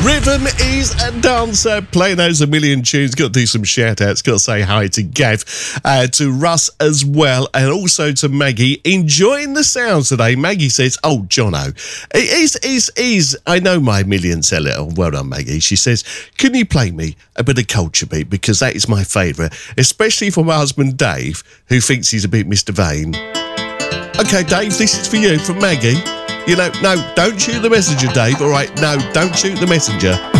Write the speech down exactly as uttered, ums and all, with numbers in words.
Rhythm is a dancer. Play those a million tunes. Got to do some shout outs. Got to say hi to Gav, uh, to Russ as well, and also to Maggie. Enjoying the sounds today. Maggie says, oh, Jono, it is, is, is, I know my million seller. Oh, well done, Maggie. She says, can you play me a bit of Culture Beat? Because that is my favourite, especially for my husband Dave, who thinks he's a bit Mister Vain. Okay, Dave, this is for you from Maggie. You know, no, don't shoot the messenger, Dave. All right, no, don't shoot the messenger.